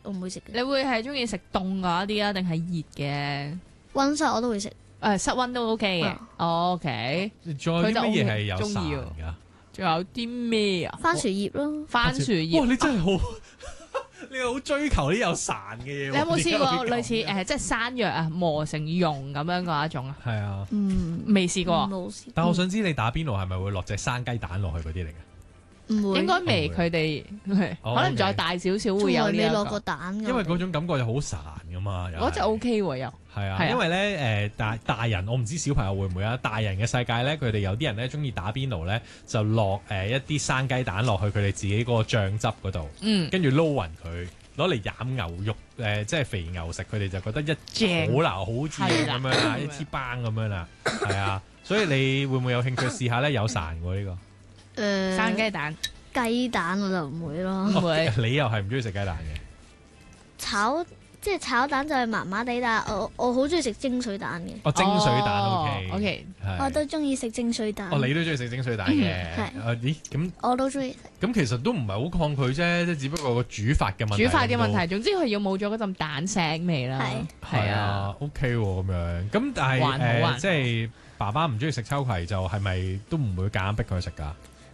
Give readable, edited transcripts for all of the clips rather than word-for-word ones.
我唔會食嘅。 你會係中意食凍嗰啲啊，定係熱嘅？ 溫室我都會食。 室溫都 OK 嘅。OK。 仲有啲乜嘢係有佢就潺中意喎㗎？ 仲有啲咩啊？ 番薯葉咯。 番薯葉。 哇！你真係好，你好追求啲有潺嘅嘢喎。 你有冇試過點解會咁類似即係山藥啊磨成蓉咁樣嗰一種啊？ 係啊， 未試過。 冇試過。 但我想知你打邊爐係咪會落隻生雞蛋落去嗰啲嚟嘅？ 唔會。 應該未，佢哋可能再大少少會有呢一從來未落過個。 蛋㗎。 因為嗰種感覺就好潺噶嘛。 嗰隻 OK 喎又。 係啊， 係啊因為咧大人，我唔知小朋友會唔會啊？大人嘅世界咧，佢哋有啲人咧中意打邊爐咧，就落一啲生雞蛋落去佢哋自己嗰個醬汁嗰度，跟住撈勻佢，攞嚟飲牛肉即係肥牛食，佢哋就覺得正好流好似咁樣啦，一支棒咁樣啦，係啊，所以你會唔會有興趣試下咧？有潺喎呢生雞蛋雞蛋我就唔會咯。 個， 唔會。 你又係唔中意食雞蛋嘅？ 即係炒蛋就係麻麻地，但係我好中意食蒸水蛋嘅。 哦，蒸水蛋 OK， OK。 係我都中意食蒸水蛋。 哦，你都中意食蒸水蛋嘅？ 係咦咁我都中意食。 咁其實都唔係好抗拒啫，即係只不過個煮法嘅問題。 煮法嘅問題，總之佢要冇咗嗰陣蛋腥味啦。 係啊，OK 喎咁樣。咁但還好還好係即係爸爸唔中意食秋葵，就係咪都唔會夾硬逼佢食㗎？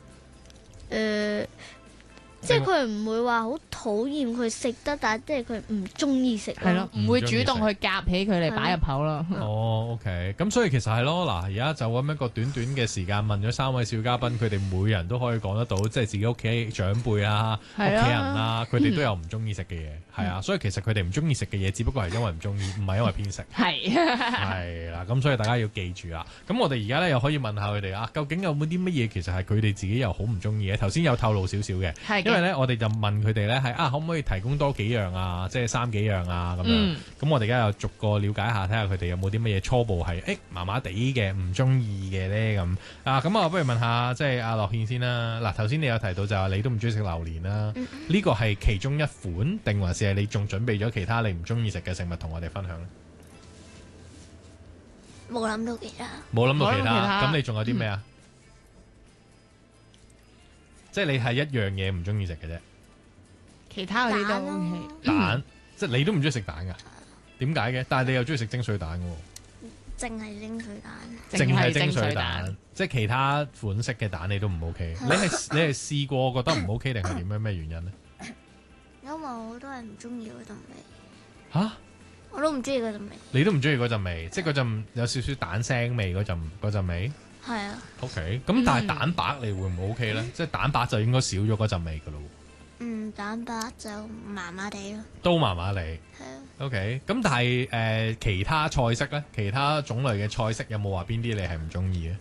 即係佢唔會話好討厭佢食得，但係即係佢唔中意食。 係咯，唔會主動去夾起佢嚟擺入口咯。 哦，OK，咁所以其實係咯，嗱，而家就咁一個短短嘅時間問咗3位小嘉賓，佢哋每人都可以講得到，即係自己屋企長輩啊、屋企人啊，佢哋都有唔中意食嘅嘢，係啊，所以其實佢哋唔中意食嘅嘢，只不過係因為唔中意，唔係因為偏食。 係。 係啦，咁所以大家要記住啦。咁我哋而家咧又可以問下佢哋啊，究竟有冇啲乜嘢其實係佢哋自己又好唔中意嘅？頭先有透露少少嘅， 係嘅因為咧我哋就問佢哋咧係可唔可以提供多幾樣啊，即係3幾樣啊咁樣。咁我哋而家又逐個了解下，睇下佢哋有冇啲乜嘢初步係麻麻地嘅唔中意嘅咧咁。咁啊，不如問下即係阿樂憲先啦。嗱，頭先你有提到就話你都唔中意食榴蓮啦，呢個係其中一款定還是係你仲準備咗其他你唔中意食嘅食物同我哋分享咧？ 冇諗到其他。 冇諗到其冇諗到其他他，咁你仲有啲咩啊？即係你係一樣嘢唔中意食嘅啫， 其他嗰啲都 OK。 蛋，即係你都唔中意食蛋噶？點解嘅？但係你又中意食蒸水蛋嘅喎， 淨係蒸水蛋。 淨係蒸水水蛋，即係其他款式嘅蛋你都唔 OK。你係試過覺得唔 OK 定係點樣？咩原因咧？ 因為我都係唔中意嗰陣味。 吓？ 我都唔中意嗰陣味。 你都唔中意嗰陣味，即係嗰陣有少少蛋腥味嗰陣味。 係啊。 OK，咁但係蛋白你會唔會 OK 咧？即係蛋白就應該少咗嗰陣味噶咯。 蛋白就麻麻地咯。 都麻麻地。 係啊。 OK，咁但係其他菜式咧，其他種類嘅菜式有冇話邊啲你係唔中意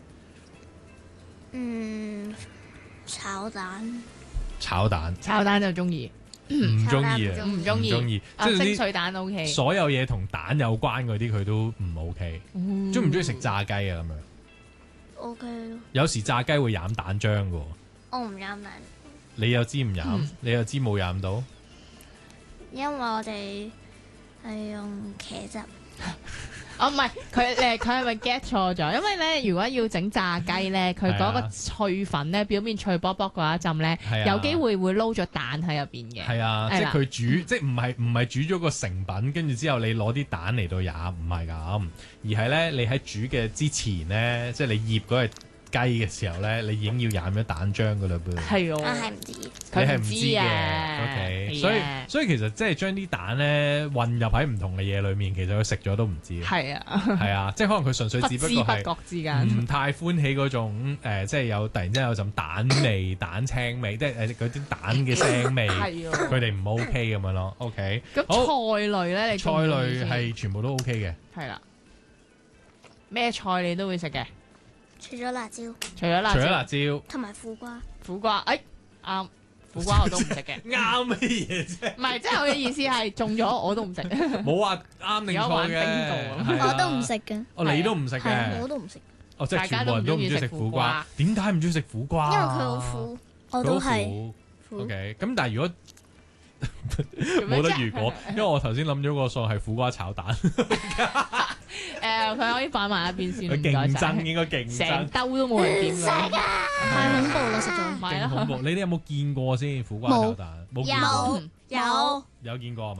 嘅？ 炒蛋。 炒蛋就中意， 唔中意啊， 唔中意。 中意，即係蒸水蛋 OK。 所有嘢同蛋有關嗰啲佢都唔 OK。中唔中意食炸雞啊？咁樣 OK 咯。 有時炸雞會飲蛋漿噶， 我唔飲蛋， 你又知唔飲？你又知冇飲到？ 因為我哋係用茄汁。 哦，唔係，佢係咪 get 錯咗？因為咧，如果要整炸雞咧，佢嗰個脆粉咧，表面脆卜卜嗰一陣咧，有機會撈咗蛋喺入邊嘅。 係啊，即係佢煮，即係唔係煮咗個成品，跟住之後你攞啲蛋嚟到飲，唔係咁，而係咧你喺煮嘅之前咧，即係你醃嗰隻雞嘅時候咧，你已經要飲咗蛋漿噶啦噃。 係喎， 係唔知。 你係唔知嘅啊 ，OK，所以其實即係將啲蛋咧混入喺唔同嘅嘢裏面，其實佢食咗都唔知。 係啊， 係啊，即係可能佢純粹只不過係不知不覺之間唔太歡喜嗰種即係有突然之間有陣蛋味、蛋青味，即係嗰啲蛋嘅腥味，佢哋唔 OK 咁樣咯。OK， 咁菜類咧，你菜類係全部都 OK 嘅。 係啦，咩菜你都會食嘅？ 除咗辣椒。 除咗辣椒， 同埋苦瓜。 苦瓜，啱。苦瓜我都唔食嘅， 啱乜嘢啫？ 唔係，即係我嘅意思係中咗我都唔食。 冇話啱定錯嘅， 我都唔食嘅。 哦，你都唔食嘅， 我都唔食。 哦，即係全部人都唔中意食苦瓜。點解唔中意食苦瓜？ 因為佢好苦，我都係。 OK，咁但係如果冇得如果，因為我頭先諗咗個餸係苦瓜炒蛋。 佢可以擺埋一邊先。 佢競爭應該競爭， 成兜都冇人掂㗎， 太恐怖啦！實在。 勁恐怖！你哋有冇見過先苦瓜炒蛋？冇見過。 有有見過係嘛？